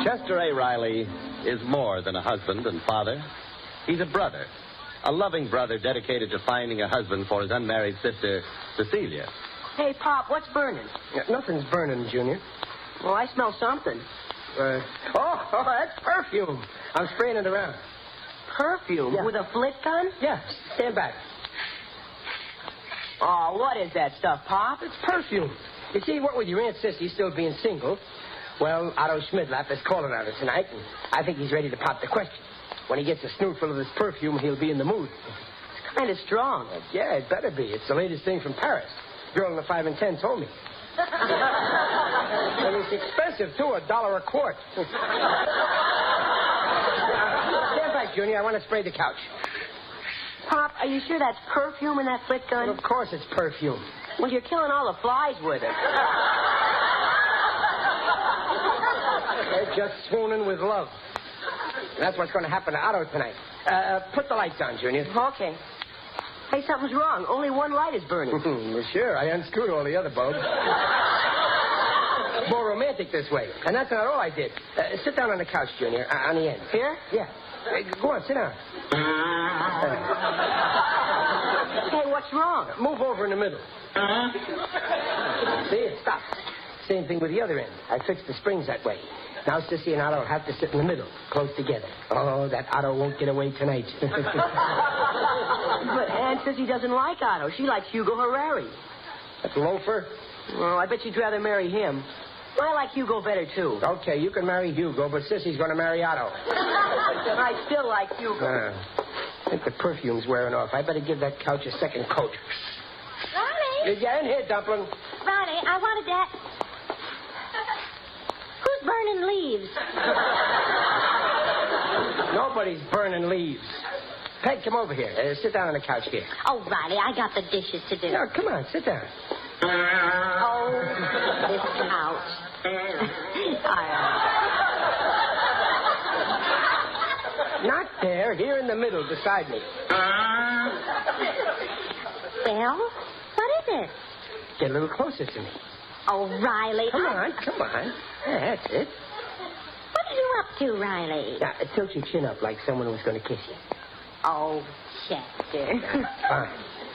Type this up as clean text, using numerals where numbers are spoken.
Chester A. Riley is more than a husband and father. He's a brother. A loving brother dedicated to finding a husband for his unmarried sister, Cecilia. Hey, Pop, what's burning? Nothing's burning, Junior. Well, I smell something. That's perfume. I'm spraying it around. Perfume? Yeah. With a flit gun? Yeah, stand back. Oh, what is that stuff, Pop? It's perfume. You see, what with your Aunt Sissy still being single, well, Otto Schmidlap is calling on her tonight, and I think he's ready to pop the question. When he gets a snootful of this perfume, he'll be in the mood. It's kind of strong. Yeah, it better be. It's the latest thing from Paris. Girl in the 5 and 10 told me. And it's expensive, too, $1 a quart. Stand back, Junior. I want to spray the couch. Pop, are you sure that's perfume in that flit gun? Well, of course it's perfume. Well, you're killing all the flies with it. They're just swooning with love. That's what's going to happen to Otto tonight. Put the lights on, Junior. Okay. Hey, something's wrong. Only one light is burning. Well, sure. I unscrewed all the other bulbs. More romantic this way. And that's not all I did. Sit down on the couch, Junior, on the end. Here? Yeah. Go on, sit down. Hey, what's wrong? Move over in the middle. See, it stops. Same thing with the other end. I fixed the springs that way. Now Sissy and Otto have to sit in the middle, close together. Oh, that Otto won't get away tonight. But Aunt Sissy doesn't like Otto. She likes Hugo Harari. That loafer? Oh, I bet you'd rather marry him. I like Hugo better, too. Okay, you can marry Hugo, but Sissy's going to marry Otto. I still like Hugo. I think the perfume's wearing off. I better give that couch a second coat. Riley? Yeah, in here, Dumpling. Riley, I wanted that. Who's burning leaves? Nobody's burning leaves. Peg, come over here. Sit down on the couch here. Oh, Riley, I got the dishes to do. No, come on, sit down. Oh, this couch. Not there, here in the middle, beside me. Well, what is it? Get a little closer to me. Oh, Riley. Come on. Yeah, that's it. What are you up to, Riley? Now, tilt your chin up like someone was going to kiss you. Oh, Chester. Fine.